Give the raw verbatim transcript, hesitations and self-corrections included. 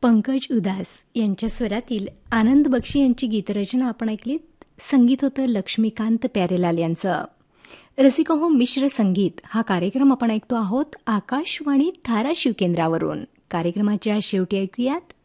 पंकज उदास यांच्या स्वरातील आनंद बक्षी यांची गीतरचना आपण ऐकलीत. संगीत होतं लक्ष्मीकांत प्यारेलाल यांचं. रसिका हो मिश्र संगीत हा कार्यक्रम आपण ऐकतो आहोत आकाशवाणी धाराशिव केंद्रावरून. कार्यक्रमाच्या शेवटी ऐकूयात